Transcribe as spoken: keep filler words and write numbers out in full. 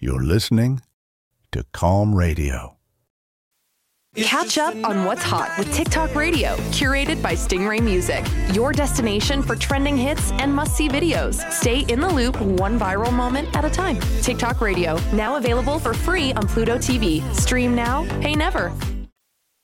You're listening to Calm Radio. Catch up on what's hot with TikTok Radio, curated by Stingray Music. Your destination for trending hits and must-see videos. Stay in the loop, one viral moment at a time. TikTok Radio, now available for free on Pluto T V. Stream now, pay never.